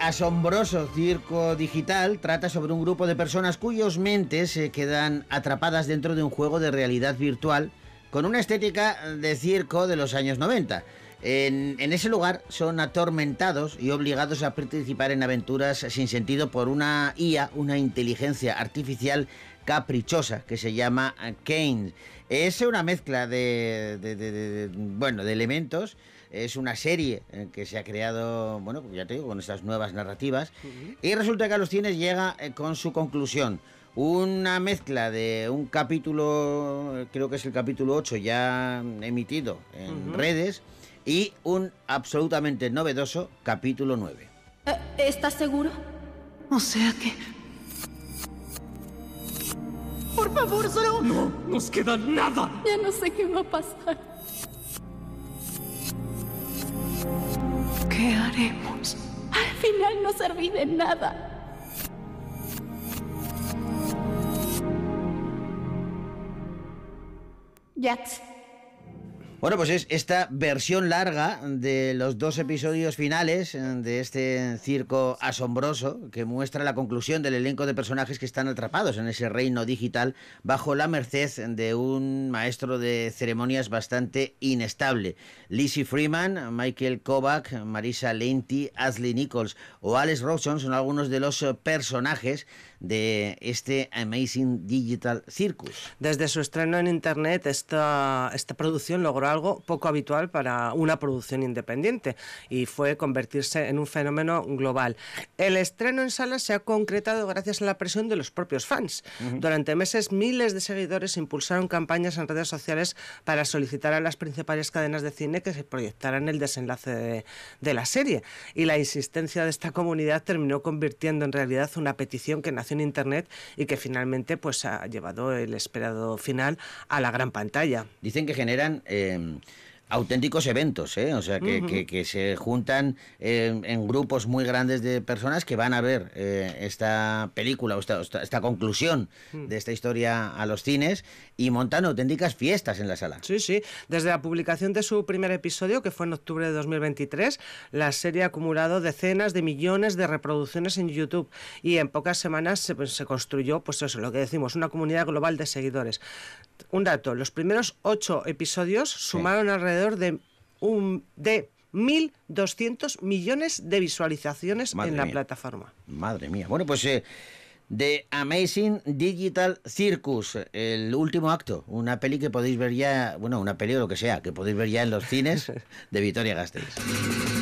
asombroso circo digital trata sobre un grupo de personas cuyas mentes se quedan atrapadas dentro de un juego de realidad virtual con una estética de circo de los años 90. En ese lugar son atormentados y obligados a participar en aventuras sin sentido por una IA, una inteligencia artificial caprichosa que se llama Kane. Es una mezcla de elementos. Es una serie que se ha creado, bueno, ya te digo, con estas nuevas narrativas. Y resulta que a los cines llega con su conclusión. Una mezcla de un capítulo, creo que es el capítulo 8 ya emitido en redes, y un absolutamente novedoso capítulo 9. ¿Estás seguro? O sea que... Por favor, solo... No nos queda nada. Ya no sé qué va a pasar. ¿Qué haremos? Al final no serví de nada. Jax. Bueno, pues es esta versión larga de los 2 episodios finales de este circo asombroso que muestra la conclusión del elenco de personajes que están atrapados en ese reino digital bajo la merced de un maestro de ceremonias bastante inestable. Lizzie Freeman, Michael Kovac, Marisa Lenti, Ashley Nichols o Alex Rawson son algunos de los personajes de este Amazing Digital Circus. Desde su estreno en internet, esta producción logró algo poco habitual para una producción independiente, y fue convertirse en un fenómeno global. El estreno en salas se ha concretado gracias a la presión de los propios fans. Durante meses, miles de seguidores impulsaron campañas en redes sociales para solicitar a las principales cadenas de cine que se proyectaran el desenlace de la serie, y la insistencia de esta comunidad terminó convirtiendo en realidad una petición que nació en internet y que finalmente pues ha llevado el esperado final a la gran pantalla. Dicen que generan auténticos eventos, o sea, que se juntan en grupos muy grandes de personas que van a ver esta película o esta conclusión de esta historia a los cines y montan auténticas fiestas en la sala. Sí, sí. Desde la publicación de su primer episodio, que fue en octubre de 2023, la serie ha acumulado decenas de millones de reproducciones en YouTube y en pocas semanas se construyó, pues eso, lo que decimos, una comunidad global de seguidores. Un dato, los primeros 8 episodios sumaron alrededor de 1.200 millones de visualizaciones en la plataforma. Madre mía. Bueno, pues The Amazing Digital Circus, el último acto, una peli que podéis ver ya, bueno, una peli o lo que sea, que podéis ver ya en los cines de Vitoria-Gasteiz.